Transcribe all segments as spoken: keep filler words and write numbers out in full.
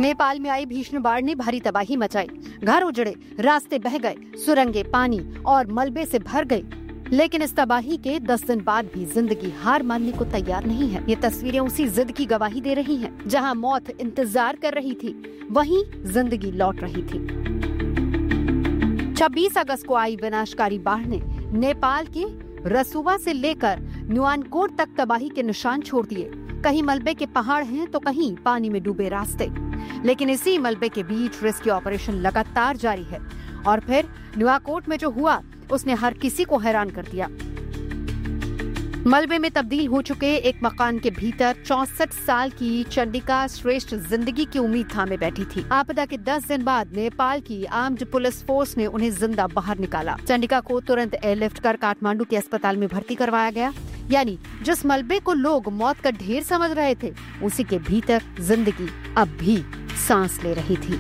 नेपाल में आई भीषण बाढ़ ने भारी तबाही मचाई। घर उजड़े, रास्ते बह गए, सुरंगें पानी और मलबे से भर गई। लेकिन इस तबाही के दस दिन बाद भी जिंदगी हार मानने को तैयार नहीं है। ये तस्वीरें उसी जिद की गवाही दे रही हैं। जहां मौत इंतजार कर रही थी, वहीं जिंदगी लौट रही थी। छब्बीस अगस्त को आई विनाशकारी बाढ़ ने नेपाल के रसुवा से लेकर नुआनकोट तक तबाही के निशान छोड़ दिए। कहीं मलबे के पहाड़ हैं तो कहीं पानी में डूबे रास्ते। लेकिन इसी मलबे के बीच रेस्क्यू ऑपरेशन लगातार जारी है। और फिर नुआकोट में जो हुआ उसने हर किसी को हैरान कर दिया। मलबे में तब्दील हो चुके एक मकान के भीतर चौसठ साल की चंडिका श्रेष्ठ जिंदगी की उम्मीद थामे बैठी थी। आपदा के दस दिन बाद नेपाल की आर्म्ड पुलिस फोर्स ने उन्हें जिंदा बाहर निकाला। चंडिका को तुरंत एयरलिफ्ट कर काठमांडू के अस्पताल में भर्ती करवाया गया। यानी जिस मलबे को लोग मौत का ढेर समझ रहे थे, उसी के भीतर जिंदगी अब भी सांस ले रही थी।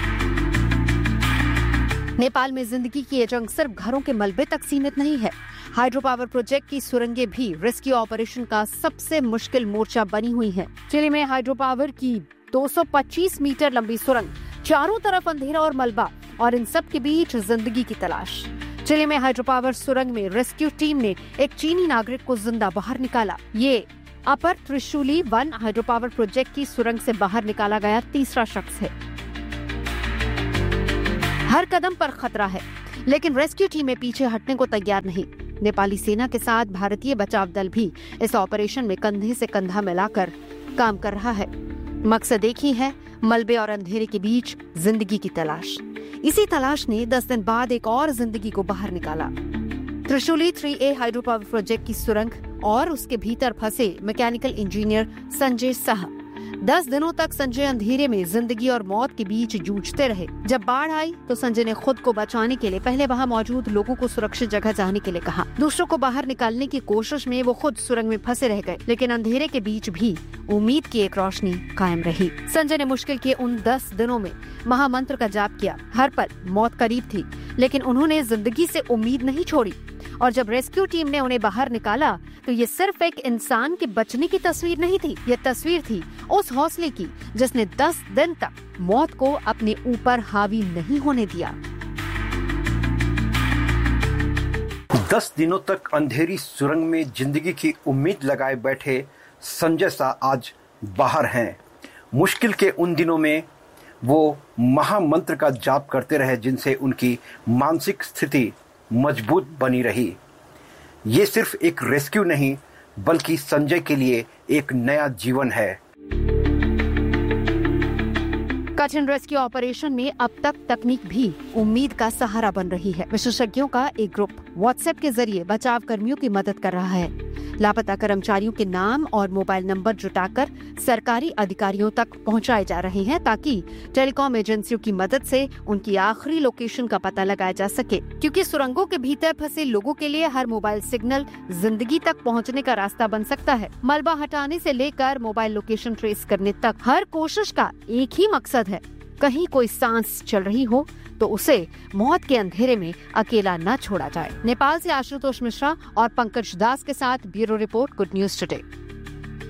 नेपाल में जिंदगी की ये जंग सिर्फ घरों के मलबे तक सीमित नहीं है। हाइड्रो पावर प्रोजेक्ट की सुरंगें भी रेस्क्यू ऑपरेशन का सबसे मुश्किल मोर्चा बनी हुई हैं। चिली में हाइड्रो पावर की दो सौ पच्चीस मीटर लंबी सुरंग, चारों तरफ अंधेरा और मलबा, और इन सब के बीच जिंदगी की तलाश। चिली में हाइड्रो पावर सुरंग में रेस्क्यू टीम ने एक चीनी नागरिक को जिंदा बाहर निकाला। ये अपर Trishuli one hydro power project की सुरंग से बाहर निकाला गया तीसरा शख्स है। हर कदम पर खतरा है, लेकिन रेस्क्यू टीमें पीछे हटने को तैयार नहीं। नेपाली सेना के साथ भारतीय बचाव दल भी इस ऑपरेशन में कंधे से कंधा मिलाकर काम कर रहा है। मकसद एक ही है, मलबे और अंधेरे के बीच जिंदगी की तलाश। इसी तलाश ने दस दिन बाद एक और जिंदगी को बाहर निकाला। त्रिशूली थ्री ए हाइड्रो पावर प्रोजेक्ट की सुरंग और उसके भीतर फंसे मैकेनिकल इंजीनियर संजय शाह। दस दिनों तक संजय अंधेरे में जिंदगी और मौत के बीच जूझते रहे। जब बाढ़ आई तो संजय ने खुद को बचाने के लिए पहले वहां मौजूद लोगों को सुरक्षित जगह जाने के लिए कहा। दूसरों को बाहर निकालने की कोशिश में वो खुद सुरंग में फंसे रह गए। लेकिन अंधेरे के बीच भी उम्मीद की एक रोशनी कायम रही। संजय ने मुश्किल के उन दस दिनों में महामंत्र का जाप किया। हर पल मौत करीब थी, लेकिन उन्होंने जिंदगी से उम्मीद नहीं छोड़ी। और जब रेस्क्यू टीम ने उन्हें बाहर निकाला तो ये सिर्फ एक इंसान के बचने की तस्वीर नहीं थी, ये तस्वीर थी उस हौसले की जिसने दस दिन तक मौत को अपने ऊपर हावी नहीं होने दिया। दस दिनों तक अंधेरी सुरंग में जिंदगी की उम्मीद लगाए बैठे संजय शाह आज बाहर हैं। मुश्किल के उन दिनों में वो महामंत्र का जाप करते रहे, जिनसे उनकी मानसिक स्थिति मजबूत बनी रही। ये सिर्फ एक रेस्क्यू नहीं, बल्कि संजय के लिए एक नया जीवन है। कठिन रेस्क्यू ऑपरेशन में अब तक तकनीक भी उम्मीद का सहारा बन रही है। विशेषज्ञों का एक ग्रुप व्हाट्सएप के जरिए बचाव कर्मियों की मदद कर रहा है। लापता कर्मचारियों के नाम और मोबाइल नंबर जुटाकर सरकारी अधिकारियों तक पहुंचाए जा रहे हैं, ताकि टेलीकॉम एजेंसियों की मदद से उनकी आखिरी लोकेशन का पता लगाया जा सके। क्योंकि सुरंगों के भीतर फंसे लोगों के लिए हर मोबाइल सिग्नल जिंदगी तक पहुंचने का रास्ता बन सकता है। मलबा हटाने से लेकर मोबाइल लोकेशन ट्रेस करने तक हर कोशिश का एक ही मकसद है, कहीं कोई सांस चल रही हो तो उसे मौत के अंधेरे में अकेला न छोड़ा जाए। नेपाल से आशुतोष मिश्रा और पंकज दास के साथ bureau report, good news today.